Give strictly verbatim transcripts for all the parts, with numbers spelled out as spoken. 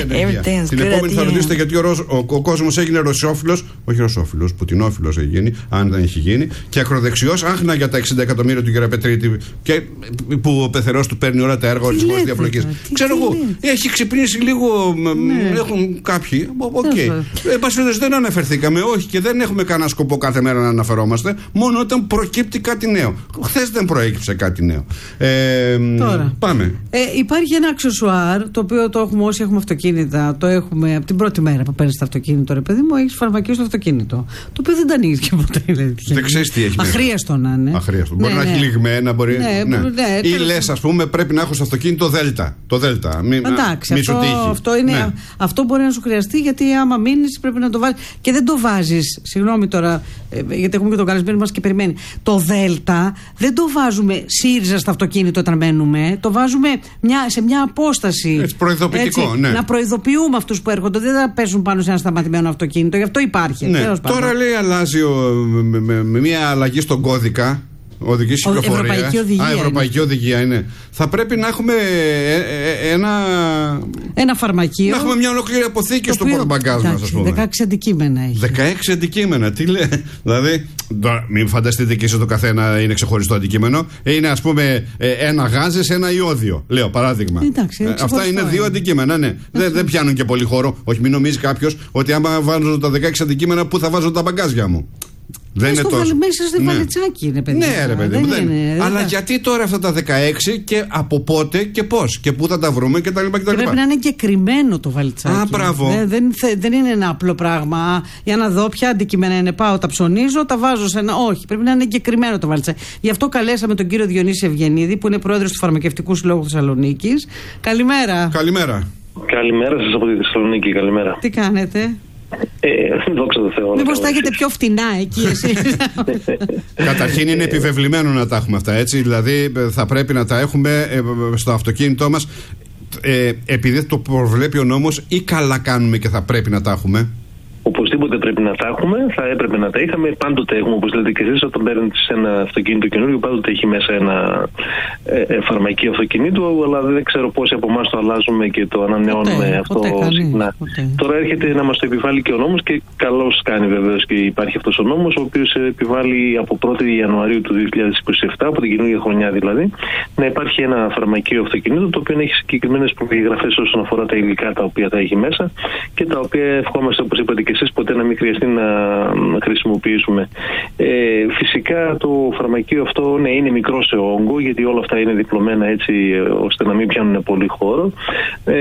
ανεργία. Την επόμενη θα ρωτήσετε γιατί ο, ο, ο κόσμος έγινε ρωσόφιλος, όχι ρωσόφιλος, πουτινόφιλος έχει γίνει, αν δεν έχει γίνει, και ακροδεξιός, άχνα για τα εξήντα εκατομμύρια του κ. Πετρίτη, και, που ο πεθερός του παίρνει όλα τα έργα όλες τις διαφορετικές. Ξέρω εγώ, έχει ξυπνήσει λίγο, ναι. Έχουν κάποιοι. Οκ. Εν πάση περιπτώσει δεν αναφερθήκαμε, όχι, και δεν έχουμε κανένα σκοπό κάθε μέρα να αναφερόμαστε, μόνο όταν προκύπτει κάτι νέο. Χθες δεν προέκυψε κάτι νέο. Ε, Τώρα. Πάμε. Ε, υπάρχει ένα αξεσουάρ, το οποίο το έχουμε όσοι έχουμε αυτοκίνητα, το έχουμε από την πρώτη μέρα που παίρνει το αυτοκίνητο, ρε παιδί μου, έχει φαρμακείο στο αυτοκίνητο. Το οποίο δεν τα ανοίγει και ποτέ. Δεν ξέρει τι έχει. Αχρίαστο να είναι. Αχρίαστο. Ναι, μπορεί ναι. να έχει λιγμένα, μπορεί. Ναι, ναι. Ναι, ή λες, ας πούμε, πρέπει να έχω στο αυτοκίνητο Δέλτα. Το Δέλτα. Μη, εντάξει, μη αυτό, σου τύχει. αυτό, είναι, ναι. αυτό μπορεί να σου χρειαστεί, γιατί άμα μείνει πρέπει να το βάζει. Και δεν το βάζει. Συγγνώμη τώρα, γιατί έχουμε και τον καλεσμένο μας και περιμένει. Το Δέλτα δεν το βάζουμε ΣΥΡΙΖΑ στο αυτοκίνητο όταν μένουμε. Το βάζουμε μια, σε μια απόσταση. Έτσι, προειδοποιητικό, έτσι, ναι. Να προειδοποιούμε αυτούς που έρχονται. Δεν θα πέσουν πάνω σε ένα σταματημένο αυτοκίνητο. Γι' αυτό υπάρχει. Ναι. Τώρα λέει αλλάζει ο, με, με, με μια αλλαγή στον κώδικα. Οδική κυκλοφορία. Ευρωπαϊκή οδηγία. Α, Ευρωπαϊκή είναι. οδηγία είναι. Θα πρέπει να έχουμε ε, ε, ένα. Ένα φαρμακείο. Να έχουμε μια ολόκληρη αποθήκη στο πορτμπαγκάζ μας, ας πούμε. δεκαέξι αντικείμενα έχει. δεκαέξι αντικείμενα, τι λέει. Δηλαδή, μην φανταστείτε και εσείς το καθένα είναι ξεχωριστό αντικείμενο. Είναι, ας πούμε, ένα γάζες, ένα ιόδιο. Λέω παράδειγμα. Εντάξει, ε, αυτά είναι δύο αντικείμενα, ναι. Δεν, δεν πιάνουν και πολύ χώρο. Όχι, μην νομίζει κάποιος ότι άμα βάζω τα δεκαέξι αντικείμενα, πού θα βάζω τα μπαγκάζια μου. Δεν είναι τόσο. Βάλει μέσα στο ναι. βαλιτσάκι, είναι παιδί. Ναι, ρε παιδί μου. Δεν... είναι, Αλλά δεν... γιατί τώρα αυτά τα δεκαέξι και από πότε και πώς και πού θα τα βρούμε και τα λοιπά και τα λοιπά. Πρέπει να είναι εγκεκριμένο το βαλιτσάκι. Α, μπράβο. Δεν, δεν, δεν είναι ένα απλό πράγμα. Για να δω ποια αντικείμενα είναι. Πάω, τα ψωνίζω, τα βάζω σε ένα. Όχι, πρέπει να είναι εγκεκριμένο το βαλιτσάκι. Γι' αυτό καλέσαμε τον κύριο Διονύση Ευγενίδη, που είναι πρόεδρος του Φαρμακευτικού Συλλόγου Θεσσαλονίκης. Καλημέρα. Καλημέρα. Καλημέρα σας από τη Θεσσαλονίκη, καλημέρα. Τι κάνετε? Ε, δόξα τω Θεώ. Μήπως τα έχετε πιο φτηνά εκεί εσείς? Καταρχήν είναι επιβεβλημένο να τα έχουμε αυτά, έτσι. Δηλαδή θα πρέπει να τα έχουμε στο αυτοκίνητό μας ε, επειδή το προβλέπει ο νόμος, ή καλά κάνουμε και θα πρέπει να τα έχουμε? Οπωσδήποτε πρέπει να τα έχουμε, θα έπρεπε να τα είχαμε. Πάντοτε έχουμε, όπως λέτε και εσείς, όταν παίρνετε σε ένα αυτοκίνητο καινούριο, πάντοτε έχει μέσα ένα ε, ε, φαρμακείο αυτοκινήτου, αλλά δεν ξέρω πόσοι από εμάς το αλλάζουμε και το ανανεώνουμε ποτέ, αυτό συχνά. Τώρα έρχεται να μας το επιβάλλει και ο νόμος, και καλώς κάνει βεβαίως και υπάρχει αυτός ο νόμος, ο οποίος επιβάλλει από πρώτη Ιανουαρίου του δύο χιλιάδες είκοσι επτά, από την καινούργια χρονιά δηλαδή, να υπάρχει ένα φαρμακείο αυτοκινήτου, το οποίο έχει συγκεκριμένες προδιαγραφές όσον αφορά τα υλικά τα οποία θα έχει μέσα και τα οποία ευχόμαστε, όπως είπατε και εσείς, ποτέ να μην χρειαστεί να χρησιμοποιήσουμε. Ε, φυσικά το φαρμακείο αυτό, ναι, είναι μικρό σε όγκο, γιατί όλα αυτά είναι διπλωμένα έτσι ώστε να μην πιάνουν πολύ χώρο, ε,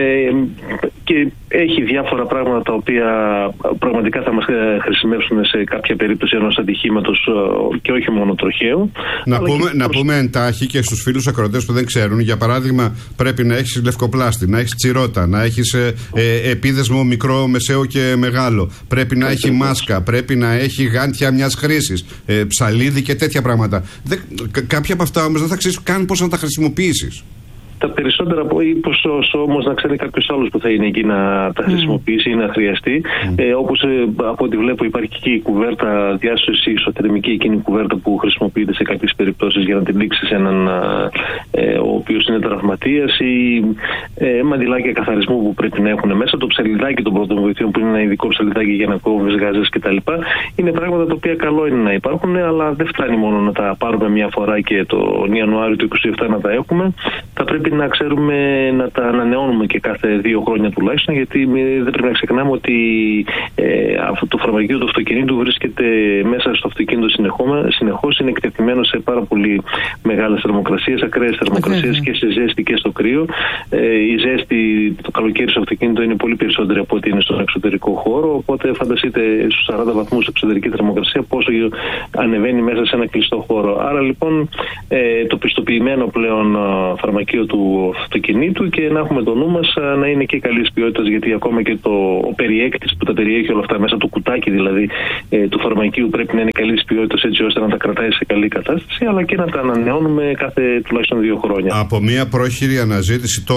και έχει διάφορα πράγματα τα οποία πραγματικά θα μας χρησιμεύσουν σε κάποια περίπτωση ενός ατυχήματος, και όχι μόνο τροχαίου. Να πούμε, και... να πούμε εντάχει και στους φίλους ακροατές που δεν ξέρουν, για παράδειγμα, πρέπει να έχεις λευκοπλάστη, να έχεις τσιρότα, να έχεις ε, ε, επίδεσμο μικρό, μεσαίο και μεγάλο. Πρέπει να έχει μάσκα, πρέπει να έχει γάντια μιας χρήσης, ε, ψαλίδι και τέτοια πράγματα. Δε, κα, κάποια από αυτά όμως δεν θα ξέρεις καν πώς να τα χρησιμοποιήσεις. Τα περισσότερα από όσο όμως να ξέρει κάποιος άλλος που θα είναι εκεί να τα χρησιμοποιήσει ή να χρειαστεί. Mm. Ε, όπως ε, από ό,τι βλέπω υπάρχει και η κουβέρτα διάσωση, η ισοτερμική εκείνη κουβέρτα που χρησιμοποιείται σε κάποιες περιπτώσεις για να την δείξει σε έναν ε, ο οποίος είναι τραυματίας, ή ε, μαντιλάκια καθαρισμού που πρέπει να έχουν μέσα, το ψαλιδάκι των πρώτων βοηθειών που είναι ένα ειδικό ψαλιδάκι για να κόβεις γάζες κτλ. Είναι πράγματα τα οποία καλό είναι να υπάρχουν, αλλά δεν φτάνει μόνο να τα πάρουμε μια φορά και τον Ιανουάριο του είκοσι επτά να τα έχουμε. Θα πρέπει να ξέρουμε να τα ανανεώνουμε και κάθε δύο χρόνια τουλάχιστον, γιατί δεν πρέπει να ξεχνάμε ότι ε, αυτό το φαρμακείο του αυτοκινήτου βρίσκεται μέσα στο αυτοκίνητο συνεχώς, είναι εκτεθειμένο σε πάρα πολύ μεγάλες θερμοκρασίες, ακραίες θερμοκρασίες και σε ζέστη και στο κρύο. Ε, η ζέστη το καλοκαίρι στο αυτοκίνητο είναι πολύ περισσότερη από ό,τι είναι στον εξωτερικό χώρο, οπότε φανταστείτε στους σαράντα βαθμούς εξωτερική θερμοκρασία πόσο ανεβαίνει μέσα σε ένα κλειστό χώρο. Άρα λοιπόν ε, το πιστοποιημένο πλέον φαρμακείο του αυτοκινήτου, και να έχουμε το νου μας να είναι και καλής ποιότητας, γιατί ακόμα και το, ο περιέκτης που τα περιέχει όλα αυτά μέσα, το κουτάκι δηλαδή ε, του φαρμακείου, πρέπει να είναι καλής ποιότητας, έτσι ώστε να τα κρατάει σε καλή κατάσταση, αλλά και να τα ανανεώνουμε κάθε τουλάχιστον δύο χρόνια. Από μια πρόχειρη αναζήτηση τώρα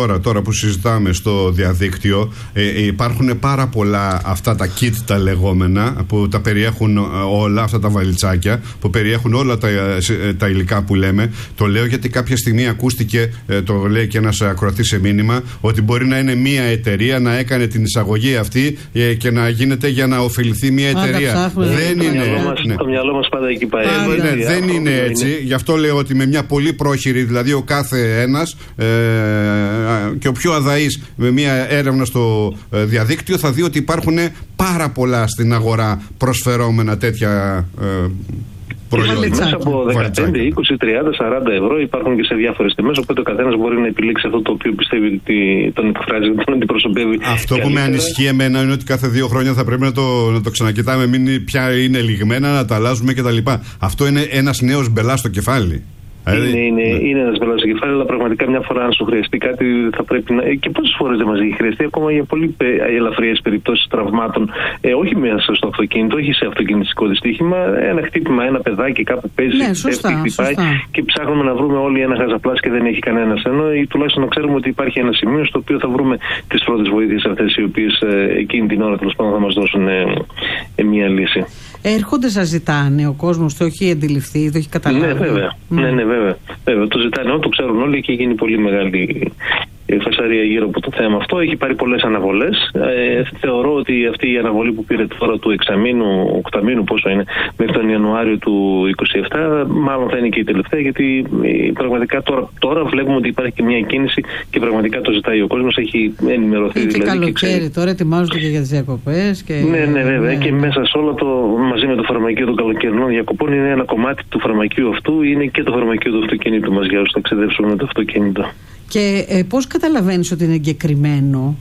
τώρα, τώρα που συζητάμε στο διαδίκτυο, ε, υπάρχουν πάρα πολλά αυτά τα kit τα λεγόμενα που τα περιέχουν όλα, αυτά τα βαλιτσάκια που περιέχουν όλα τα, τα υλικά που λέμε. Το λέω γιατί κάποια στιγμή ακούστηκε, ε, το λέει και ένας ακροατής σε μήνυμα, ότι μπορεί να είναι μία εταιρεία να έκανε την εισαγωγή αυτή ε, και να γίνεται για να ωφεληθεί μία εταιρεία. Δεν είναι. Ναι. Το μυαλό μας πάντα εκεί πάει. Ε, ναι, ναι, δεν είναι έτσι. Είναι. Γι' αυτό λέω ότι με μια πολύ πρόχειρη, δηλαδή ο κάθε ένας ε, και ο πιο αδαής με μια έρευνα στο διαδίκτυο θα δει ότι υπάρχουν πάρα πολλά στην αγορά προσφερόμενα τέτοια ε, προϊόντα. Μέσα από δεκαπέντε, είκοσι, τριάντα, σαράντα ευρώ υπάρχουν και σε διάφορες τιμές. Οπότε ο καθένας μπορεί να επιλέξει αυτό το οποίο πιστεύει ότι τον εκφράζει, τον αντιπροσωπεύει. Αυτό που με ανησυχεί εμένα είναι ότι κάθε δύο χρόνια θα πρέπει να το, να το ξανακοιτάμε, μην πια είναι λιγμένα, να τα αλλάζουμε κτλ. Αυτό είναι ένας νέος μπελάς στο κεφάλι. Είναι, είναι, είναι ένα μπελάς στο κεφάλι, αλλά πραγματικά μια φορά αν σου χρειαστεί κάτι θα πρέπει να. Και πόσες φορές δεν μας έχει χρειαστεί, ακόμα για πολύ ελαφριές περιπτώσεις τραυμάτων, ε, όχι μέσα στο αυτοκίνητο, όχι σε αυτοκινητικό δυστύχημα. Ένα χτύπημα, ένα παιδάκι κάπου παίζει, ναι, σωστά, χτυπάει σωστά. Και ψάχνουμε να βρούμε όλοι ένα χαζαπλάς και δεν έχει κανένας. Ενώ ή τουλάχιστον να ξέρουμε ότι υπάρχει ένα σημείο στο οποίο θα βρούμε τις πρώτες βοήθειες αυτές, οι οποίες ε, εκείνη την ώρα τέλος πάντων θα μας δώσουν ε, ε, μια λύση. Έρχονται, σας ζητάνε, ο κόσμος το έχει αντιληφθεί, το έχει καταλάβει. Ναι, βέβαια. Mm. Ναι, ναι, βέβαια. βέβαια. Το ζητάνε, το ξέρουν όλοι και έχει γίνει πολύ μεγάλη φασαρία γύρω από το θέμα αυτό. Έχει πάρει πολλές αναβολές. Ε, θεωρώ ότι αυτή η αναβολή που πήρε τώρα του εξαμήνου, οκταμήνου, πόσο είναι, μέχρι τον Ιανουάριο του είκοσι επτά, μάλλον θα είναι και η τελευταία, γιατί ε, πραγματικά τώρα, τώρα βλέπουμε ότι υπάρχει και μια κίνηση και πραγματικά το ζητάει ο κόσμος. Έχει ενημερωθεί. Και δηλαδή, καλοκαίρι και τώρα ετοιμάζονται και για τις διακοπές. Και... Ναι, ναι, βέβαια. Ναι. Και μέσα σε όλο το, μαζί με το φαρμακείο των καλοκαιρινών διακοπών, είναι ένα κομμάτι του φαρμακείου αυτού, είναι και το φαρμακείο του αυτοκίνητου μας για όσους ταξιδεύσουν με το αυτοκίνητο. Και ε, πώς καταλαβαίνεις ότι είναι εγκεκριμένο?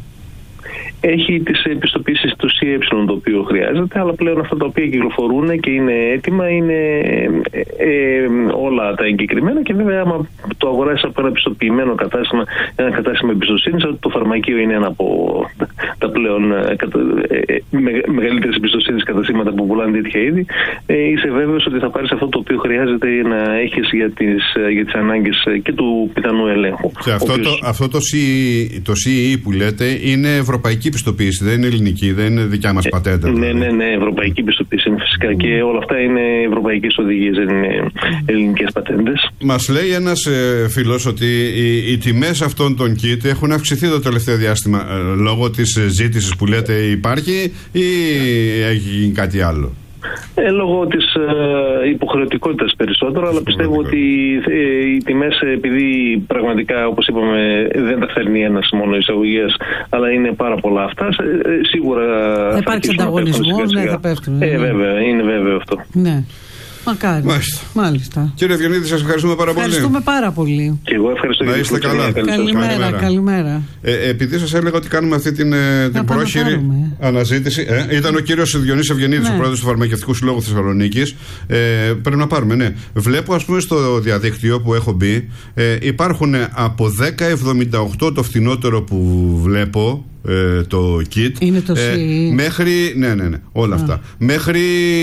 Έχει τις επιστοποιήσεις του σι ε το οποίο χρειάζεται, αλλά πλέον αυτά τα οποία κυκλοφορούν και είναι έτοιμα είναι ε, ε, όλα τα εγκεκριμένα και βέβαια άμα το αγοράσεις από ένα επιστοποιημένο κατάστημα, ένα κατάστημα εμπιστοσύνης, ότι το φαρμακείο είναι ένα από τα πλέον ε, ε, με, μεγαλύτερες εμπιστοσύνης καταστήματα που πουλάνε τέτοια είδη, ε, είσαι βέβαιος ότι θα πάρεις αυτό το οποίο χρειάζεται να έχεις για τις, για τις ανάγκες και του πιθανού ελέγχου. Και αυτό, οποίος... το, αυτό το, σι ι ι που λέτε είναι ευρωπαϊκή πιστοποίηση, δεν είναι ελληνική, δεν είναι δικιά μας πατέντα. Ναι, ναι, ναι, ευρωπαϊκή πιστοποίηση είναι φυσικά mm. και όλα αυτά είναι ευρωπαϊκές οδηγίες, δεν είναι ελληνικές πατέντες. Μας λέει ένας ε, φίλος ότι οι, οι τιμές αυτών των kit έχουν αυξηθεί το τελευταίο διάστημα ε, λόγω της ζήτησης που λέτε υπάρχει ή έχει γίνει κάτι άλλο? Ε, λόγω της ε, υποχρεωτικότητας περισσότερο, αλλά πιστεύω ότι ε, οι τιμές, επειδή πραγματικά όπως είπαμε δεν τα φέρνει ένας μόνο εισαγωγίας, αλλά είναι πάρα πολλά αυτά, ε, σίγουρα θα υπάρξει ανταγωνισμός, ναι, θα πέφτουν. Ε, βέβαια, είναι βέβαιο αυτό. Ναι. Μακάρι. Μάλιστα. Μάλιστα. Κύριε Ευγενίδη, σας ευχαριστούμε πάρα πολύ. Ευχαριστούμε πάρα πολύ. Και εγώ ευχαριστώ. Να είστε καλά. Καλημέρα, καλημέρα. καλημέρα. Ε, επειδή σας έλεγα ότι κάνουμε αυτή την, την πρόχειρη αναζήτηση, ε, ήταν ο κύριος Διονύσης Ευγενίδης, ναι. ο πρόεδρος του Φαρμακευτικού Συλλόγου Θεσσαλονίκης. Ε, πρέπει να πάρουμε, ναι. Βλέπω, ας πούμε, στο διαδίκτυο που έχω μπει, ε, υπάρχουν από δέκα εβδομήντα οκτώ το φθηνότερο που βλέπω. Ε, το kit είναι το ε, μέχρι, ναι, ναι, ναι, όλα Α. αυτά μέχρι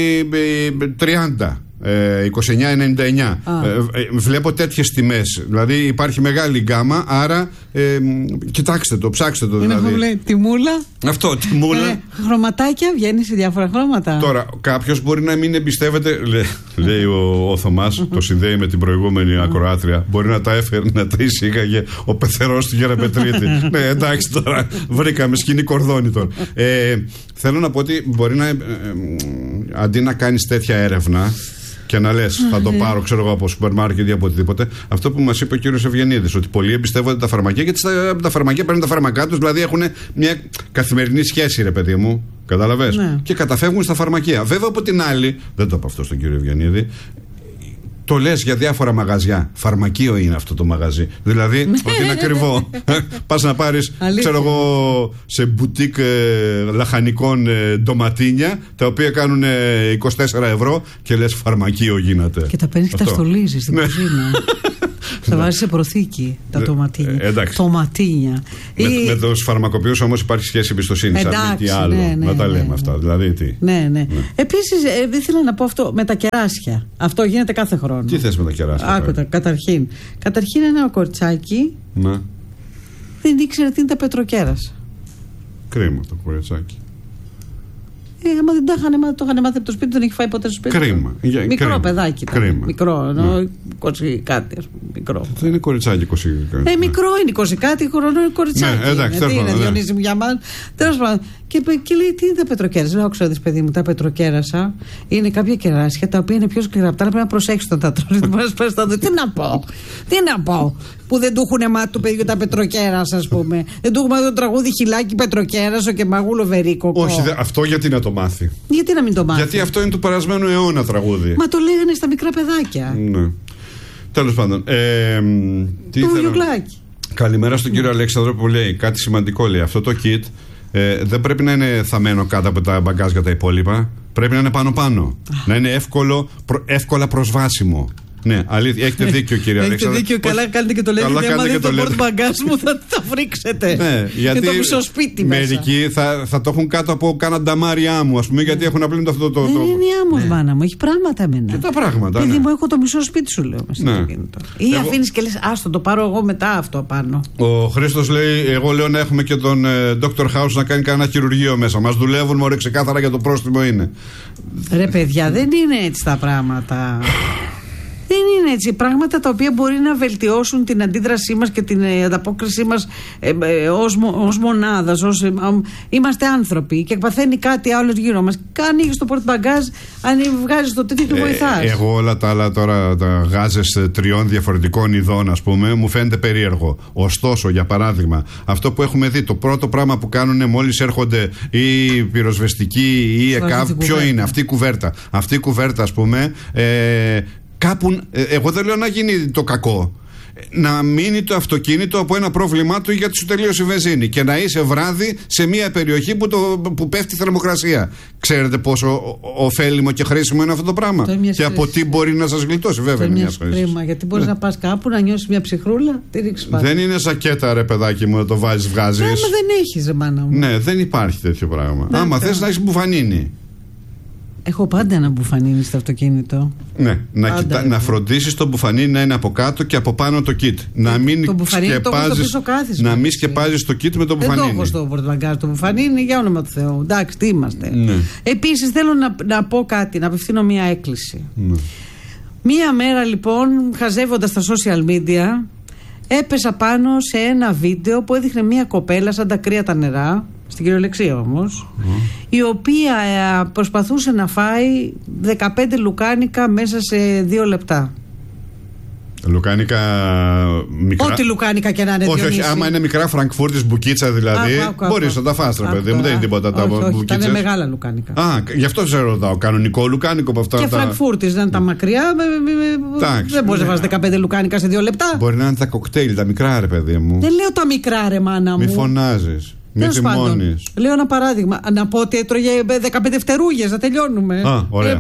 ε, τριάντα ε, είκοσι εννιά ενενήντα εννιά ε, ε, βλέπω τέτοιες τιμές, δηλαδή υπάρχει μεγάλη γκάμα, άρα ε, κοιτάξτε το, ψάξτε το δηλαδή. Είναι λέει, τιμούλα. Αυτό, τιμούλα. Ε, χρωματάκια, βγαίνει σε διάφορα χρώματα. Τώρα, κάποιος μπορεί να μην εμπιστεύεται, λέ, λέει ο, ο Θωμάς, το συνδέει με την προηγούμενη ακροάτρια. Μπορεί να τα έφερε, να τα εισήγαγε ο πεθερός του Γεραπετρίτη. Ναι, εντάξει τώρα, βρήκαμε σκηνή κορδόνι τώρα. Ε, θέλω να πω ότι μπορεί να, ε, ε, αντί να κάνεις τέτοια έρευνα και να λες, θα το πάρω, ξέρω εγώ, από σούπερ μάρκετ ή από οτιδήποτε. Αυτό που μας είπε ο κύριος Ευγενίδης, ότι πολλοί εμπιστεύονται τα φαρμακεία, γιατί τα, τα φαρμακεία παίρνουν τα φάρμακά τους, δηλαδή έχουν μια καθημερινή σχέση, ρε παιδί μου. Κατάλαβες. Ναι. Και καταφεύγουν στα φαρμακεία. Βέβαια, από την άλλη, δεν το είπα αυτό στον κύριο Ευγενίδη, το λες για διάφορα μαγαζιά. Φαρμακείο είναι αυτό το μαγαζί. Δηλαδή, ότι είναι ακριβό. Πας να πάρεις, ξέρω εγώ, σε μπουτίκ ε, λαχανικών ε, ντοματίνια, τα οποία κάνουν ε, είκοσι τέσσερα ευρώ και λες φαρμακείο γίνεται. Και τα παίρνεις και τα στολίζεις στην κουζίνα. Θα βάζεις σε προθήκη τα τοματίνια. Ε, τοματίνια. Με, ή... με τους φαρμακοποιούς όμως υπάρχει σχέση εμπιστοσύνης. Αν μη τι άλλο. Ναι, ναι, να τα λέμε ναι, αυτά. Ναι. Δηλαδή τι. Ναι, ναι. ναι. Επίσης, ε, ήθελα να πω αυτό με τα κεράσια. Αυτό γίνεται κάθε χρόνο. Τι θες με τα κεράσια? Άκουτα, καταρχήν. Καταρχήν ένα κοριτσάκι. Ναι. δεν ήξερε τι είναι τα πετροκέρασα. Κρίμα το κοριτσάκι. Ε, άμα δεν τα είχαν, το είχαν μάθει από το σπίτι, δεν έχει φάει ποτέ στο σπίτι. Κρίμα. Για, μικρό κρίμα. παιδάκι. Κρίμα. Μικρό, ενώ ναι. είκοσι κάτι, ας πούμε. Μικρό. Δεν είναι κοριτσάκι είκοσι κάτι. Ε, μικρό είναι είκοσι κάτι, χρονό είναι κοριτσάκι. Ναι, εντάξει, είναι, τι είναι, Διονύση μου για μάλλον. Τέλος πάντων. Και, και λέει, τι είναι τα πετροκέρασα. Λέω, ξέρετε, παιδί μου, τα πετροκέρασα είναι κάποια κεράσια τα οποία είναι πιο σκληρά. Απ' τα άλλα πρέπει να προσέξει όταν τα τρώνε. Τι να πω, τι να πω. Που δεν του έχουν μάθει του παιδιού τα πετροκέρασα, α πούμε. Δεν του έχουν μάθει το τραγούδι Χιλάκι Πετροκέρασο και Μαγούλο Βερίκοκο. Όχι, δε, αυτό γιατί να το μάθει. Γιατί να μην το μάθει. Γιατί αυτό είναι του περασμένου αιώνα τραγούδι. Μα το λέγανε στα μικρά παιδάκια. Ναι. Τέλος πάντων. Ε, τι το ήθελα... Καλημέρα στον κύριο Αλέξανδρο που λέει κάτι σημαντικό. Λέει αυτό το kit ε, δεν πρέπει να είναι θαμμένο κάτω από τα μπαγκάζια τα υπόλοιπα. Πρέπει να είναι πάνω-πάνω. Να είναι εύκολο, προ, εύκολα προσβάσιμο. Ναι, αλήθεια, έχετε δίκιο κύριε Αλέξανδρο. Έχετε δίκιο, καλά κάνετε και το λέτε. Αν δεν το πόρτ μπαγκάζ μου θα τα φρίξετε. Ναι, γιατί και το μισό σπίτι μέσα. Μερικοί θα, θα το έχουν κάτω από κάνα νταμάρι άμμου, ας πούμε, γιατί έχουν απλύνει αυτό το. Δεν είναι άμμος, μάνα μου, έχει πράγματα εμένα. Και τα πράγματα. Παιδί ναι. μου, έχω το μισό σπίτι σου, λέω. Ναι. Ή εγώ... αφήνει και λε, άστο, το πάρω εγώ μετά αυτό απάνω. Ο Χρήστος λέει, εγώ λέω να έχουμε και τον ε, Doctor House να κάνει κανένα χειρουργείο μέσα. Μας δουλεύουν, μωρέ, ξεκάθαρα για το πρόστιμο είναι. Ρε παιδιά, δεν είναι έτσι τα πράγματα. Δεν είναι έτσι. Πράγματα τα οποία μπορεί να βελτιώσουν την αντίδρασή μας και την ε, ανταπόκρισή μας ε, ε, ως, ως μονάδας. Ως, ε, είμαστε άνθρωποι και παθαίνει κάτι άλλο γύρω μας. Ανοίγεις το πορτμπαγκάζ, βγάζεις το τέτοιο και βοηθάς. Ε, εγώ όλα τα άλλα τώρα, τα γάζες τριών διαφορετικών ειδών, ας πούμε, μου φαίνεται περίεργο. Ωστόσο, για παράδειγμα, αυτό που έχουμε δει, το πρώτο πράγμα που κάνουν μόλις έρχονται οι πυροσβεστικοί ή η ΕΚΑΒ, ποιο είναι αυτή η κουβέρτα. Αυτή η κουβέρτα, ας πούμε. Ε, Κάπου, εγώ δεν λέω να γίνει το κακό. Να μείνει το αυτοκίνητο από ένα πρόβλημά του γιατί σου τελείωσε η βενζίνη και να είσαι βράδυ σε μια περιοχή που, το, που πέφτει η θερμοκρασία. Ξέρετε πόσο ωφέλιμο και χρήσιμο είναι αυτό το πράγμα. Το και από τι μπορεί να σας γλιτώσει, βέβαια. Είναι μια κρίμα, γιατί μπορεί ναι. να πας κάπου να νιώσεις μια ψυχρούλα, τη ρίξεις πάνω. Δεν είναι σακέτα, ρε παιδάκι μου, να το βάζεις, βγάζεις. Άμα δεν έχεις, ρε μάνα μου. Ναι, δεν υπάρχει τέτοιο πράγμα. Ναι, άμα θες να έχεις μπουφανίνη. Έχω πάντα ένα μπουφανίνι στο αυτοκίνητο. Ναι, να, κοιτά, να φροντίσεις το μπουφανίνι να είναι από κάτω και από πάνω το kit. Να μην το σκεπάζεις, να μην σκεπάζεις το kit με το μπουφανίνι. Δεν το έχω στο πορτμπαγκάζ το μπουφανίνι, για όνομα του Θεού. Εντάξει, τι είμαστε. Ναι. Επίσης θέλω να, να πω κάτι, να απευθύνω μία έκκληση. Ναι. Μία μέρα λοιπόν, χαζεύοντας τα social media, έπεσα πάνω σε ένα βίντεο που έδειχνε μία κοπέλα σαν τα κρύα τα νερά, στην κυριολεξία όμως, mm. η οποία ε, προσπαθούσε να φάει δεκαπέντε λουκάνικα μέσα σε δύο λεπτά. Λουκάνικα μικρά. Ό,τι λουκάνικα και να είναι. Όχι, όχι, άμα είναι μικρά Φραγκφούρτης μπουκίτσα δηλαδή, μπορείς να τα φας, ρε παιδί μου, δεν είναι τίποτα τα μπουκίτσες. Ήταν μεγάλα λουκάνικα. Α, γι' αυτό σε ρωτάω. Κανονικό λουκάνικο από αυτά. Και Φραγκφούρτης δεν είναι τα μακριά. Δεν μπορείς να φας δεκαπέντε λουκάνικα σε δύο λεπτά. Μπορεί να είναι τα κοκτέιλ, τα μικρά, ρε παιδί μου. Δεν λέω τα μικρά, ρε μάνα μου. Μη φωνάζεις. Μη θυμώνεις. Λέω ένα παράδειγμα. Να πω ότι έτρωγε δεκαπέντε φτερούγες, να τελειώνουμε. Α, ωραία.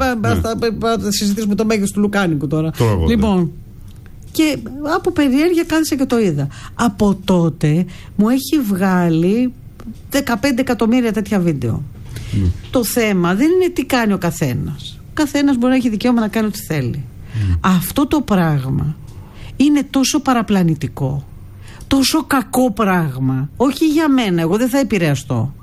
Θα συζητήσουμε το μέγεθος του λουκάνικου τώρα. Τρώγονται. Λοιπόν. Και από περιέργεια κάθισα και το είδα. Από τότε μου έχει βγάλει δεκαπέντε εκατομμύρια τέτοια βίντεο. Mm. Το θέμα δεν είναι τι κάνει ο καθένας. Ο καθένας μπορεί να έχει δικαίωμα να κάνει ό,τι θέλει. Mm. Αυτό το πράγμα είναι τόσο παραπλανητικό, τόσο κακό πράγμα. Όχι για μένα, εγώ δεν θα επηρεαστώ.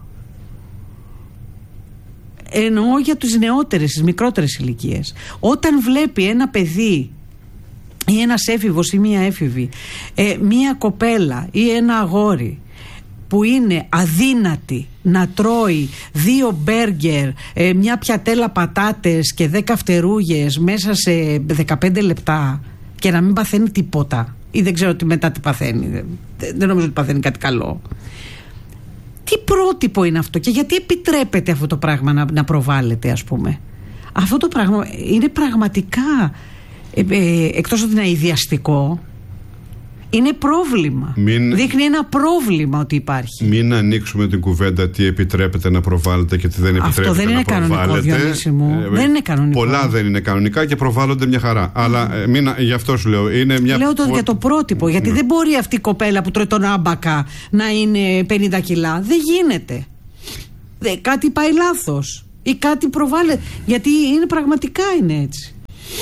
Εννοώ για τους νεότερες, τις μικρότερες ηλικίες. Όταν βλέπει ένα παιδί ή ένας έφηβος ή μία έφηβη, ε, μία κοπέλα ή ένα αγόρι που είναι αδύνατη να τρώει δύο μπέργκερ, ε, μια πιατέλα πατάτες και δέκα φτερούγες μέσα σε δεκαπέντε λεπτά και να μην παθαίνει τίποτα, ή δεν ξέρω τι μετά τι παθαίνει, δεν, δεν νομίζω ότι παθαίνει κάτι καλό. Τι πρότυπο είναι αυτό και γιατί επιτρέπεται αυτό το πράγμα να, να προβάλλεται, ας πούμε? Αυτό το πράγμα είναι πραγματικά Ε, ε, εκτός ότι είναι αηδιαστικό, είναι πρόβλημα. Μην, δείχνει ένα πρόβλημα ότι υπάρχει. Μην ανοίξουμε την κουβέντα τι επιτρέπεται να προβάλλεται και τι δεν επιτρέπεται. Αυτό δεν είναι κανονικό, Διονύση μου. Ε, δεν είναι κανονικό. Πολλά δεν είναι κανονικά και προβάλλονται μια χαρά. Mm. Αλλά ε, μην, γι' αυτό σου λέω. Είναι μια... Λέω το, για το πρότυπο. Γιατί mm. δεν μπορεί αυτή η κοπέλα που τρώει τον άμπακα να είναι πενήντα κιλά. Δεν γίνεται. Δε, κάτι πάει λάθος. Ή κάτι προβάλλεται. Γιατί είναι πραγματικά είναι έτσι.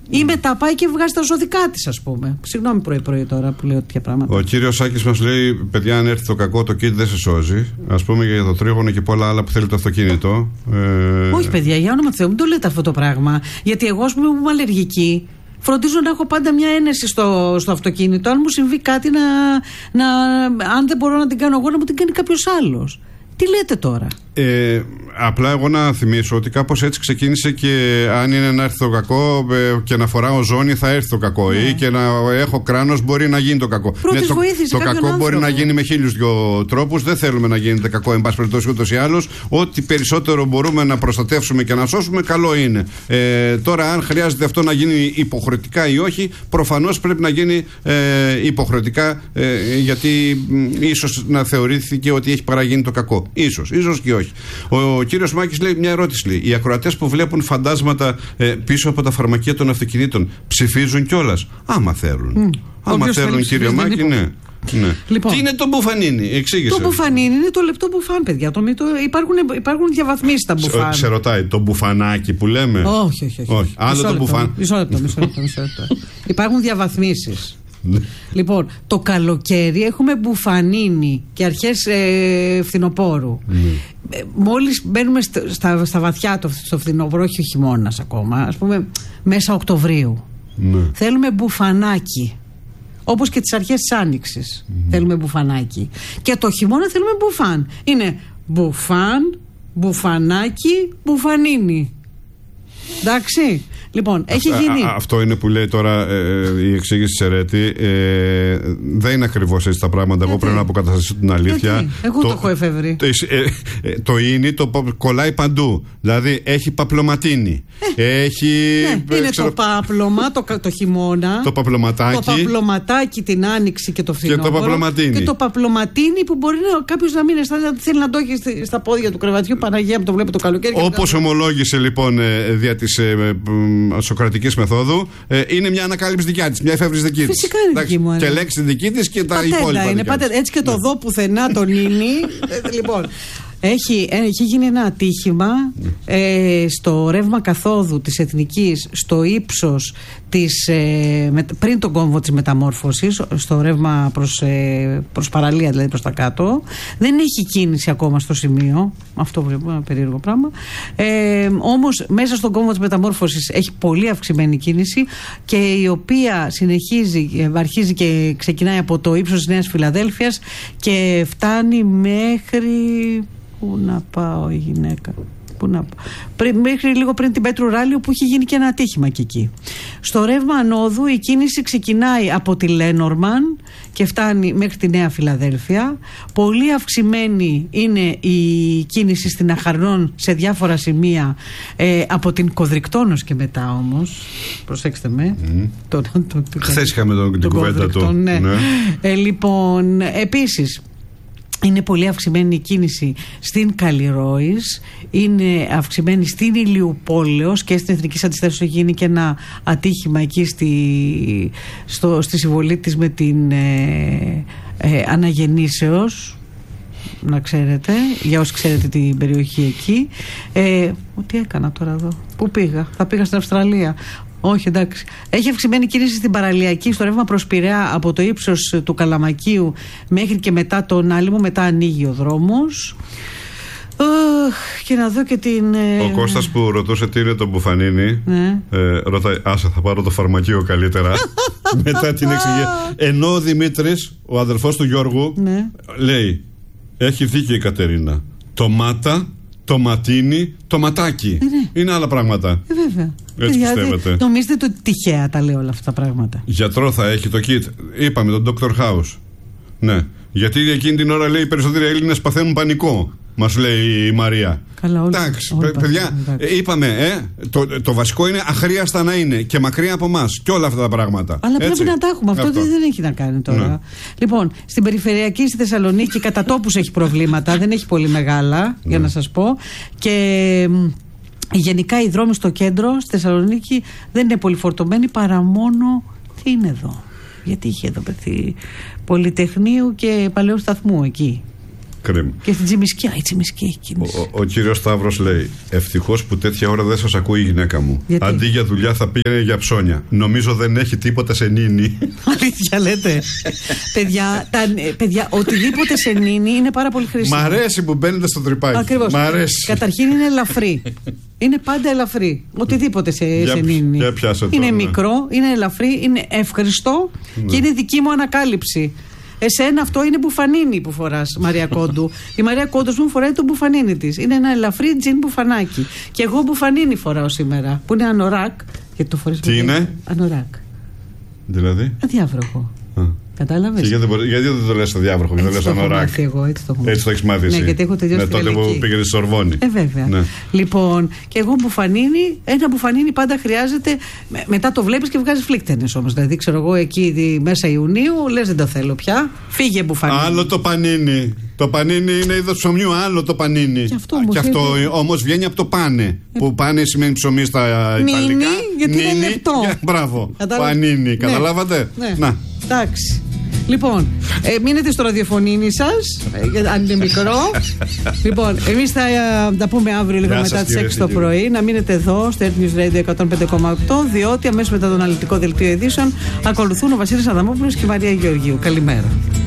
Ή μετά πάει και βγάζει τα ζωτικά της, ας πούμε. Συγγνώμη πρωί-πρωί τώρα που λέω τέτοια πράγματα. Ο κύριος Σάκης μας λέει: παιδιά, αν έρθει το κακό, το kit δεν σε σώζει. Ας πούμε για το τρίγωνο και πολλά άλλα που θέλει το αυτοκίνητο. Ε... Όχι, παιδιά, για όνομα του Θεού, μην το λέτε αυτό το πράγμα. Γιατί εγώ, ας πούμε, που είμαι αλλεργική, φροντίζω να έχω πάντα μια ένεση στο, στο αυτοκίνητο. Αν μου συμβεί κάτι, να, να, αν δεν μπορώ να την κάνω εγώ, να μου την κάνει κάποιος άλλος. Τι λέτε τώρα? Ε, απλά εγώ να θυμίσω ότι κάπως έτσι ξεκίνησε και αν είναι να έρθει το κακό ε, και να φοράω ζώνη θα έρθει το κακό, ναι. Ή και να έχω κράνος μπορεί να γίνει το κακό. Ναι, το το κακό άνθρωπο. Μπορεί να γίνει με χίλιους δυο τρόπους. Δεν θέλουμε να γίνεται κακό, εν πάση περιπτώσει, ούτως ή άλλως. Ό,τι περισσότερο μπορούμε να προστατεύσουμε και να σώσουμε, καλό είναι. Ε, τώρα, αν χρειάζεται αυτό να γίνει υποχρεωτικά ή όχι, προφανώς πρέπει να γίνει ε, υποχρεωτικά, ε, γιατί ε, ίσως να θεωρήθηκε ότι έχει παραγίνει το κακό. Ίσως, ίσως και όχι. Ο, ο κύριος Μάκης λέει μια ερώτηση. Λέει, οι ακροατές που βλέπουν φαντάσματα ε, πίσω από τα φαρμακεία των αυτοκινήτων ψηφίζουν κιόλας? Άμα θέλουν. Mm. Άμα θέλουν, κύριε Μάκη, ναι. Ναι. Λοιπόν, τι είναι το μπουφανίνι, εξήγησε. Το μπουφανίνι είναι το λεπτό μπουφάν, παιδιά. Το, το, υπάρχουν, υπάρχουν διαβαθμίσεις στα μπουφάν. Σε, σε ρωτάει, το μπουφανάκι που λέμε? Όχι, όχι. όχι. όχι. Άλλο το μπουφάν. Μισό λεπτό, μισό λεπτό, μισό λεπτό. Υπάρχουν διαβαθμίσεις. Λοιπόν, το καλοκαίρι έχουμε μπουφανίνι και αρχές ε, φθινοπόρου. Mm. Ε, μόλις μπαίνουμε στα, στα, στα βαθιά το, στο φθινοπόρο, όχι ο χειμώνας ακόμα, ας πούμε μέσα Οκτωβρίου. Mm. Θέλουμε μπουφανάκι. Όπως και τις αρχές της Άνοιξης. Mm. Θέλουμε μπουφανάκι. Και το χειμώνα θέλουμε μπουφάν. Είναι μπουφάν, μπουφανάκι, μπουφανίνι. Εντάξει. Λοιπόν, έχει γίνει. Α, α, αυτό είναι που λέει τώρα ε, η εξήγηση της Ερέτη. Ε, δεν είναι ακριβώς έτσι τα πράγματα. Γιατί? Εγώ πρέπει να αποκαταστήσω την αλήθεια. Γιατί? Εγώ το, το έχω εφεύρει. Το, ε, ε, το ίνι το κολλάει παντού. Δηλαδή έχει παπλωματίνι. Ε, έχει. Ναι, είναι ξέρω, το πάπλωμα το, το χειμώνα. Το παπλωματάκι. Το παπλωματάκι την άνοιξη και το φθινόπωρο. Και το παπλωματίνι. Και το παπλωματίνι που μπορεί κάποιος να μην αισθάνεται ότι θέλει να το έχει στα πόδια του κρεβατιού. Παναγία μου, το βλέπω το καλοκαίρι. Όπως ομολόγησε λοιπόν δια της ε, σοκρατικής μεθόδου, ε, είναι μια ανακάλυψη δικιά της, μια εφεύρεση δική της. Φυσικά είναι δική μου. Και λέξη δική της και τα πατέντα υπόλοιπα. Είναι, πατέντα. Έτσι και το ναι. Δω πουθενά τον ίνι. Λοιπόν, έχει, έχει γίνει ένα ατύχημα ε, στο ρεύμα καθόδου της Εθνικής, στο ύψος της, ε, με, πριν τον κόμβο της μεταμόρφωσης, στο ρεύμα προς, ε, προς παραλία, δηλαδή προς τα κάτω. Δεν έχει κίνηση ακόμα στο σημείο. Αυτό βλέπω, ένα περίεργο πράγμα. Ε, όμως μέσα στον κόμβο της μεταμόρφωσης έχει πολύ αυξημένη κίνηση και η οποία συνεχίζει, αρχίζει και ξεκινάει από το ύψος της Νέας Φιλαδέλφειας και φτάνει μέχρι... Πού να πάω η γυναίκα, πού να πάω. Πριν, μέχρι λίγο πριν την Πέτρου Ράλιο που έχει γίνει και ένα ατύχημα και εκεί. Στο ρεύμα ανόδου η κίνηση ξεκινάει από τη Λένορμαν και φτάνει μέχρι τη Νέα Φιλαδέλφεια. Πολύ αυξημένη είναι η κίνηση στην Αχαρνών σε διάφορα σημεία, ε, από την Κοδρικτώνος και μετά όμως. Προσέξτε με. Mm. Το, το, το, το, Χθες είχαμε τον, την κουβέντα του. Ναι. Ναι. Ε, λοιπόν, επίσης είναι πολύ αυξημένη η κίνηση στην Καλλιρόης, είναι αυξημένη στην Ηλιουπόλεως και στην Εθνική Αντιστάσεως έχει γίνει και ένα ατύχημα εκεί στη, στο, στη συμβολή της με την ε, ε, Αναγεννήσεως, να ξέρετε, για όσοι ξέρετε την περιοχή εκεί. Ε, τι έκανα τώρα εδώ, πού πήγα, θα πήγα στην Αυστραλία. Όχι, εντάξει. Έχει αυξημένη κίνηση στην παραλιακή, στο ρεύμα προς Πειραιά από το ύψος του Καλαμακίου μέχρι και μετά τον Άλυμο, μετά ανοίγει ο δρόμος. Uh, και να δω και την. Ο Κώστας που ρωτούσε τι είναι το μπουφανίνι, ναι. ε, ρωτάει, άσε, θα πάρω το φαρμακείο καλύτερα. Μετά την εξηγία. Ενώ ο Δημήτρης, ο αδερφός του Γιώργου, ναι. λέει, έχει δίκιο η Κατερίνα. Τομάτα, τοματίνι, τοματάκι. Ναι. Είναι άλλα πράγματα. Ε, βέβαια. Έτσι δηλαδή, πιστεύετε. Νομίζετε ότι τυχαία τα λέω όλα αυτά τα πράγματα. Γιατρό θα έχει το kit. Είπαμε τον Doctor House. Ναι. Γιατί εκείνη την ώρα λέει οι περισσότεροι Έλληνες παθαίνουν πανικό. Μας λέει η Μαρία. Καλά, όλοι. Εντάξει, όλοι παιδιά, εντάξει. Είπαμε, ε, το, το βασικό είναι αχρίαστα να είναι και μακριά από εμάς και όλα αυτά τα πράγματα. Αλλά έτσι. Πρέπει να τα έχουμε. Αυτό, Αυτό. δεν έχει να κάνει τώρα. Ναι. Λοιπόν, στην περιφερειακή στη Θεσσαλονίκη κατά τόπους έχει προβλήματα. Δεν έχει πολύ μεγάλα, ναι. για να σας πω. Και γενικά οι δρόμοι στο κέντρο, στη Θεσσαλονίκη, δεν είναι πολύ φορτωμένοι παρά μόνο. Τι είναι εδώ. Γιατί είχε εδώ πεθεί Πολυτεχνείου και Παλαιού Σταθμού εκεί. Κρίμα. Και στην Τσιμισκιά, η Τσιμισκιά έχει κίνηση. Ο, ο κύριος Σταύρος λέει: ευτυχώς που τέτοια ώρα δεν σας ακούει η γυναίκα μου. Γιατί? Αντί για δουλειά θα πήγαινε για ψώνια. Νομίζω δεν έχει τίποτα σε νίνι. Αλήθεια λέτε. παιδιά, τα, παιδιά, οτιδήποτε σε νίνι είναι πάρα πολύ χρήσιμο. Μ' αρέσει που μπαίνετε στο τρυπάκι. Ακριβώς. Μ' αρέσει. Καταρχήν είναι ελαφρύ. Είναι πάντα ελαφρύ. Οτιδήποτε σε, Για, σε νίνι. για πιάσε είναι το, ναι. μικρό, είναι ελαφρύ, είναι εύχριστο ναι. και είναι δική μου ανακάλυψη. Εσένα αυτό είναι μπουφανίνι που φοράς, Μαρία Κόντου. Η Μαρία Κόντου μου φοράει το μπουφανίνι της. Είναι ένα ελαφρύ τζιν μπουφανάκι. Και εγώ μπουφανίνι φοράω σήμερα. Που είναι ανοράκ. Γιατί το φορείς. Τι είναι? Ανοράκ. Δηλαδή? Αδιάβροχο. Α. Κατάλαβες. Και γιατί, γιατί δεν το λες αδιάβροχο, γιατί το λες ανοράκ. Εγώ, έτσι το έχω έτσι το έχεις μάθει. Ναι, γιατί έχω τελειώσει. Ναι, τότε που πήγαινε στη Σορβόνη. Ε, βέβαια. Ναι. Λοιπόν, και εγώ μπουφανίνι, ένα μπουφανίνι πάντα χρειάζεται. Με, μετά το βλέπεις και βγάζεις φλίκτενες όμως. Δηλαδή, ξέρω εγώ, εκεί τη, μέσα Ιουνίου, λες δεν το θέλω πια. Φύγε μπουφανίνι. Άλλο το πανίνι. Το πανίνι είναι είδος ψωμιού, άλλο το πανίνι. Και αυτό όμως, αυτό όμως βγαίνει από το πάνε. Ε... Που πάνε σημαίνει ψωμί στα Ιταλικά. Νίνι, γιατί Νίνι, είναι λεπτό. Για, μπράβο. Καταλάβα... Πανίνι, ναι. Καταλάβατε. Ναι. Να. Εντάξει. Λοιπόν, ε, μείνετε στο ραδιοφωνίνι σας, ε, αν είναι μικρό. Λοιπόν, εμείς θα ε, τα πούμε αύριο λίγο μετά τις έξι το πρωί. Να μείνετε εδώ στο Earth News Radio εκατόν πέντε κόμμα οκτώ, διότι αμέσως μετά τον αναλυτικό δελτίο ειδήσεων ακολουθούν ο Βασίλης Αδαμόπουλος και η Μαρία Γεωργίου. Καλημέρα.